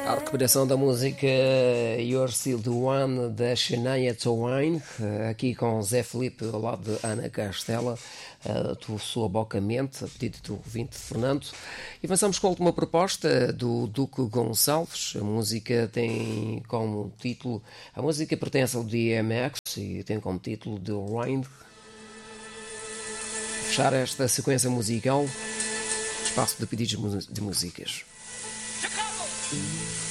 A recuperação da música You're Still the One da Shania Twain, aqui com Zé Felipe ao lado de Ana Castela, do Sua Boca Mente, a pedido do ouvinte Fernando. E avançamos com a última proposta do Duque Gonçalves. A música tem como título, a música pertence ao DMX e tem como título The Wind. Fechar esta sequência musical, espaço de pedidos de músicas. Chicago.